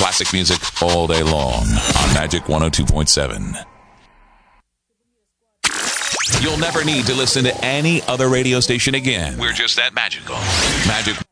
classic music all day long on Magic 102.7. You'll never need to listen to any other radio station again. We're just that magical. Magic